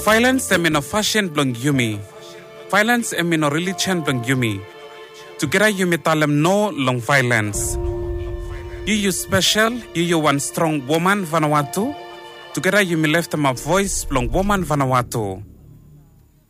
Violence em in a fashion blong yumi. Violence em in a religion blong yumi. Together yumi talem no long violence. You special, you one strong woman Vanuatu. Together you me left my voice blong woman Vanuatu.